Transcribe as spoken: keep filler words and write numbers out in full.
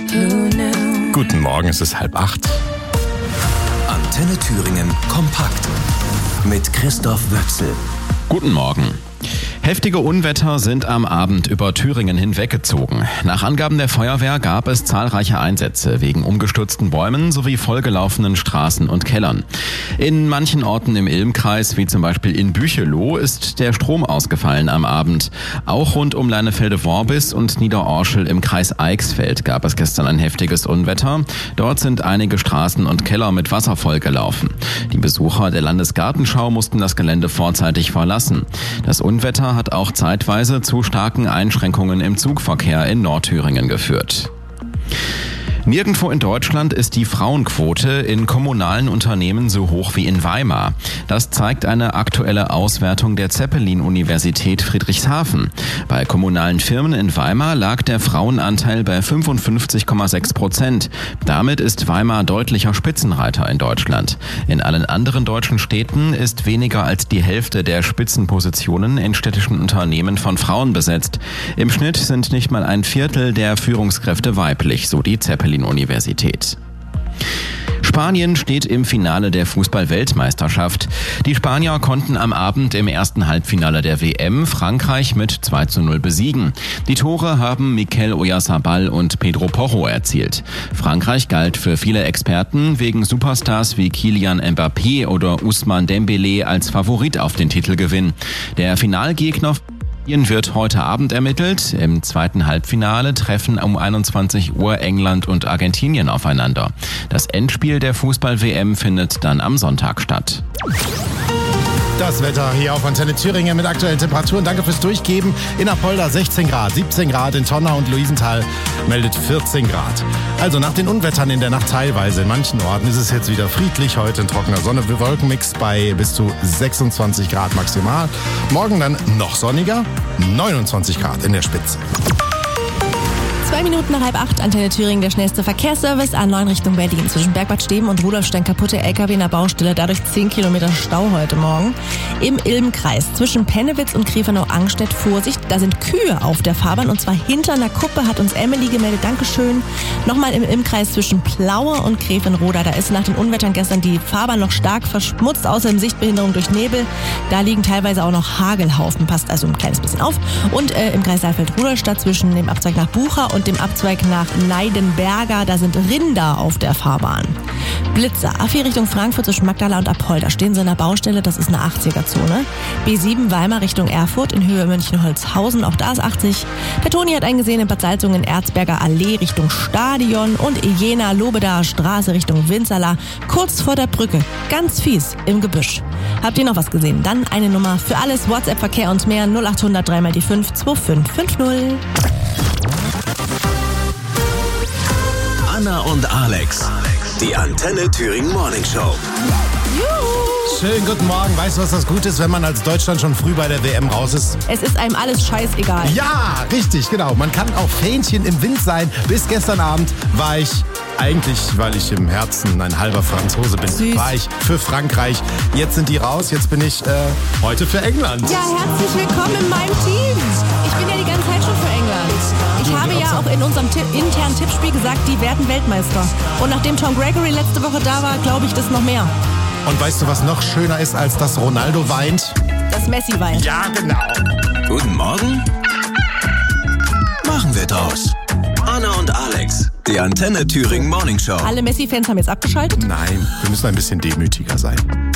Guten Morgen, es ist halb acht. Antenne Thüringen kompakt mit Christoph Wöchsel. Guten Morgen. Heftige Unwetter sind am Abend über Thüringen hinweggezogen. Nach Angaben der Feuerwehr gab es zahlreiche Einsätze wegen umgestürzten Bäumen sowie vollgelaufenen Straßen und Kellern. In manchen Orten im Ilm-Kreis, wie zum Beispiel in Bücheloh, ist der Strom ausgefallen am Abend. Auch rund um Leinefelde-Worbis und Niederorschel im Kreis Eichsfeld gab es gestern ein heftiges Unwetter. Dort sind einige Straßen und Keller mit Wasser vollgelaufen. Die Besucher der Landesgartenschau mussten das Gelände vorzeitig verlassen. Das Unwetter hat auch zeitweise zu starken Einschränkungen im Zugverkehr in Nordthüringen geführt. Nirgendwo in Deutschland ist die Frauenquote in kommunalen Unternehmen so hoch wie in Weimar. Das zeigt eine aktuelle Auswertung der Zeppelin-Universität Friedrichshafen. Bei kommunalen Firmen in Weimar lag der Frauenanteil bei fünfundfünfzig Komma sechs Prozent. Damit ist Weimar deutlicher Spitzenreiter in Deutschland. In allen anderen deutschen Städten ist weniger als die Hälfte der Spitzenpositionen in städtischen Unternehmen von Frauen besetzt. Im Schnitt sind nicht mal ein Viertel der Führungskräfte weiblich, so die Zeppelin-Universität. Spanien steht im Finale der Fußball-Weltmeisterschaft. Die Spanier konnten am Abend im ersten Halbfinale der W M Frankreich mit zwei zu null besiegen. Die Tore haben Mikel Oyarzabal und Pedro Porro erzielt. Frankreich galt für viele Experten wegen Superstars wie Kylian Mbappé oder Ousmane Dembélé als Favorit auf den Titelgewinn. Der Finalgegner wird heute Abend ermittelt. Im zweiten Halbfinale treffen um einundzwanzig Uhr England und Argentinien aufeinander. Das Endspiel der Fußball-W M findet dann am Sonntag statt. Das Wetter hier auf Antenne Thüringen mit aktuellen Temperaturen. Danke fürs Durchgeben. In Apolda sechzehn Grad, siebzehn Grad in Tonnau und Luisenthal meldet vierzehn Grad. Also nach den Unwettern in der Nacht teilweise in manchen Orten ist es jetzt wieder friedlich. Heute ein trockener Sonne-Wolkenmix bei bis zu sechsundzwanzig Grad maximal. Morgen dann noch sonniger, neunundzwanzig Grad in der Spitze. Zwei Minuten nach halb acht, Antenne Thüringen, der schnellste Verkehrsservice A neun Richtung Berlin. Zwischen Bergbad Steben und Rudolfstein kaputte L K W in der Baustelle, dadurch zehn Kilometer Stau heute Morgen. Im Ilm-Kreis zwischen Pennewitz und Grefenau-Angstedt Vorsicht, da sind Kühe auf der Fahrbahn und zwar hinter einer Kuppe, hat uns Emily gemeldet, Dankeschön. Nochmal im Ilm-Kreis zwischen Plaue und Grevenroda, da ist nach den Unwettern gestern die Fahrbahn noch stark verschmutzt, außerdem Sichtbehinderung durch Nebel. Da liegen teilweise auch noch Hagelhaufen, passt also ein kleines bisschen auf. Und äh, im Kreis Saalfeld-Rudolstadt zwischen dem Abzweig nach Bucha und dem Abzweig nach Neidenberger, da sind Rinder auf der Fahrbahn. Blitzer, A vier Richtung Frankfurt zwischen Magdala und Apolda, stehen sie in der Baustelle, das ist eine achtziger-Zone. B sieben Weimar Richtung Erfurt in Höhe München-Holzhausen, auch da ist achtzig. Der Toni hat einen gesehen in Bad Salzungen, Erzberger Allee Richtung Stadion und Jena-Lobedaer Straße Richtung Winzerla, kurz vor der Brücke, ganz fies im Gebüsch. Habt ihr noch was gesehen? Dann eine Nummer für alles, WhatsApp-Verkehr und mehr, null achthundert drei mal die fünf zwei fünf fünf null. Anna und Alex, die Antenne Thüringen Morning Show. Schönen guten Morgen. Weißt du, was das Gute ist, wenn man als Deutschland schon früh bei der W M raus ist? Es ist einem alles scheißegal. Ja, richtig, genau. Man kann auch Fähnchen im Wind sein. Bis gestern Abend war ich, eigentlich, weil ich im Herzen ein halber Franzose bin, Süß. war ich für Frankreich. Jetzt sind die raus, jetzt bin ich äh, heute für England. Ja, herzlich willkommen in meinem Team. Ich bin ja die ganze Zeit schon für England. Ich habe ja auch in unserem Tipp, internen Tippspiel gesagt, die werden Weltmeister. Und nachdem Tom Gregory letzte Woche da war, glaube ich das noch mehr. Und weißt du, was noch schöner ist, als dass Ronaldo weint? Dass Messi weint. Ja, genau. Guten Morgen. Machen wir draus. Anna und Alex, die Antenne Thüringen Morning Show. Alle Messi-Fans haben jetzt abgeschaltet? Nein, wir müssen ein bisschen demütiger sein.